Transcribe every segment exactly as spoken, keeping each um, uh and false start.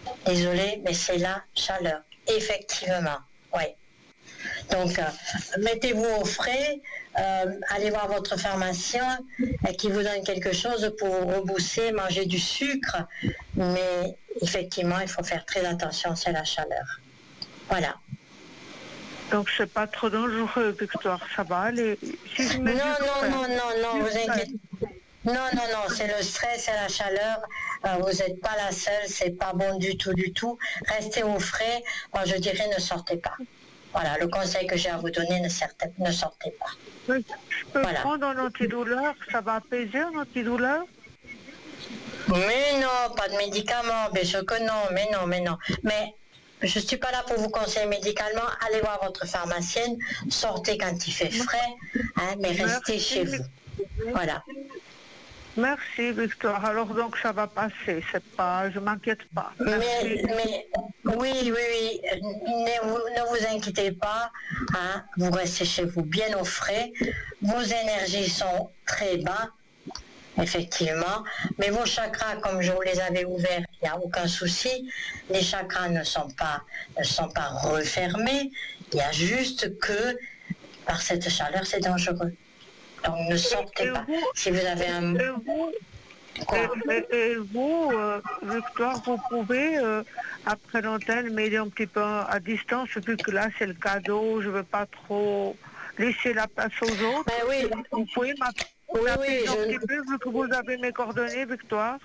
Désolée, mais c'est la chaleur. Effectivement, oui. Donc, euh, mettez-vous au frais, euh, allez voir votre pharmacien et qui vous donne quelque chose pour vous rebousser, manger du sucre. Mais effectivement, il faut faire très attention, c'est la chaleur. Voilà. Donc c'est pas trop dangereux, Victoire, ça va aller. Si je mets non, du non, frais, non, non, non, du vous frais. inquiétez. Non, non, non, c'est le stress et la chaleur. Euh, vous n'êtes pas la seule, c'est pas bon du tout, du tout. Restez au frais. Moi, je dirais ne sortez pas. Voilà, le conseil que j'ai à vous donner, ne, sortez, ne sortez pas. Je peux Voilà. prendre un antidouleur, ça va apaiser un antidouleur? Mais non, pas de médicaments, bien sûr que non, mais non, mais non. Mais je ne suis pas là pour vous conseiller médicalement. Allez voir votre pharmacienne, sortez quand il fait frais, hein, mais restez Merci. chez vous. Voilà. Merci Victoire. Alors donc ça va passer, c'est pas, je m'inquiète pas. Mais, mais oui, oui, oui, ne vous, ne vous inquiétez pas, hein, vous restez chez vous bien au frais. Vos énergies sont très bas, effectivement, mais vos chakras, comme je vous les avais ouverts, il n'y a aucun souci. Les chakras ne sont pas, ne sont pas refermés. Il y a juste que par cette chaleur, c'est dangereux. Donc ne sortez et pas. Vous, si vous avez un... Et vous, Quoi et, et, et vous euh, Victoire, vous pouvez, euh, après l'antenne, m'aider un petit peu à distance, vu que là c'est le cadeau, je ne veux pas trop laisser la place aux autres. Ben oui. Vous pouvez m'appeler Oui, oui, un je... petit peu, vu que vous avez mes coordonnées, Victoire.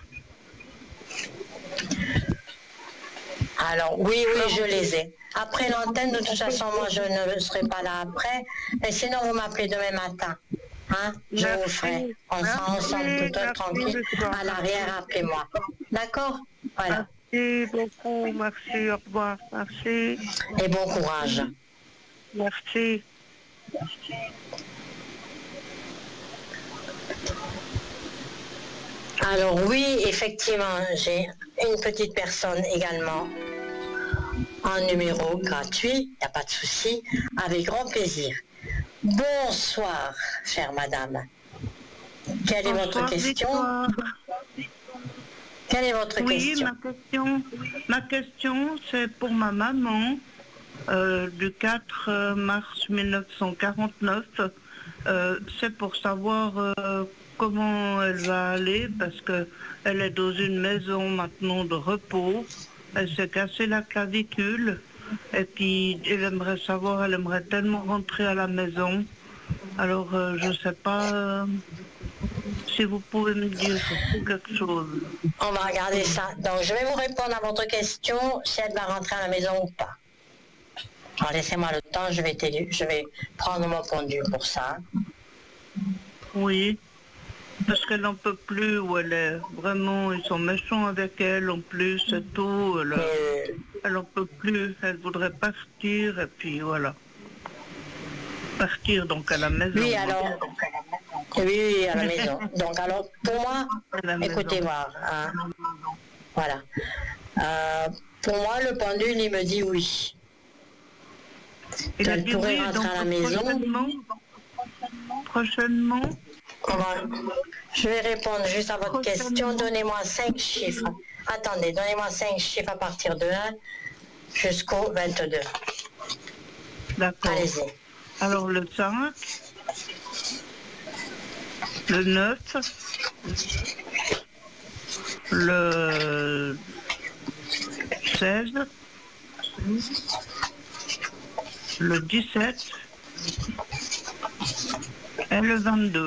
Alors, oui, oui, je les ai. Après l'antenne, de toute façon, moi, je ne serai pas là après. Mais sinon, vous m'appelez demain matin. Hein? Je Merci. vous ferai. On Merci. sera ensemble tout Merci, tranquille. Victoire. À l'arrière, appelez-moi. D'accord? Voilà. Merci beaucoup. Merci. Au revoir. Merci. Et bon courage. Merci. Alors oui, effectivement, j'ai une petite personne également en numéro gratuit, il n'y a pas de souci, avec grand plaisir. Bonsoir, chère madame. Quelle est Bonsoir, votre question? Victoire. Quelle est votre oui, question? ma question, ma question, c'est pour ma maman, euh, du quatre mars mille neuf cent quarante-neuf. Euh, c'est pour savoir euh, comment elle va aller, parce que elle est dans une maison maintenant de repos. Elle s'est cassée la clavicule, et puis elle aimerait savoir, elle aimerait tellement rentrer à la maison. Alors, euh, je ne sais pas euh, si vous pouvez me dire quelque chose. On va regarder ça. Donc, je vais vous répondre à votre question, si elle va rentrer à la maison ou pas. Alors, laissez-moi le temps, je vais, je vais prendre mon pendule pour ça. Oui, parce qu'elle n'en peut plus, où elle est vraiment, ils sont méchants avec elle en plus, c'est tout. Elle, euh... elle n'en peut plus, elle voudrait partir, et puis voilà. Partir donc à la maison. Oui, alors, oui, oui, à la maison. Donc, alors, pour moi, écoutez voir. Hein. Voilà. Euh, pour moi, le pendule, il me dit oui. Il elle pourrait oui, rentrer à la maison. Prochainement, prochainement va... Je vais répondre juste à votre question. Donnez-moi cinq chiffres. Attendez, donnez-moi cinq chiffres à partir de un jusqu'au vingt-deux. D'accord. Allez-y. Alors, le cinq, le neuf, le seize, le dix-sept et le vingt-deux.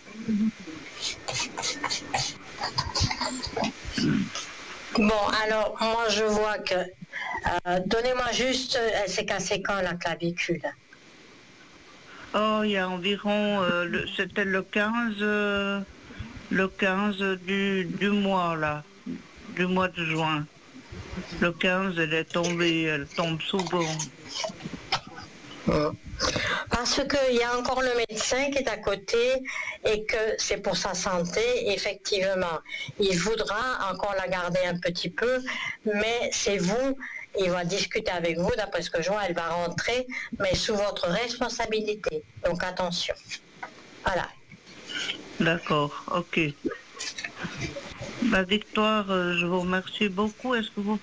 Bon, alors, moi, je vois que... Euh, donnez-moi juste... Elle s'est cassée quand, la clavicule? Oh, il y a environ... Euh, le, c'était le quinze... Euh, le quinze du, du mois, là. Du mois de juin. Le quinze, elle est tombée. Elle tombe souvent. Parce qu'il y a encore le médecin qui est à côté et que c'est pour sa santé, effectivement. Il voudra encore la garder un petit peu, mais c'est vous, il va discuter avec vous, d'après ce que je vois, elle va rentrer, mais sous votre responsabilité. Donc attention. Voilà. D'accord, ok. Bah, Victoire, euh, je vous remercie beaucoup. Est-ce que vous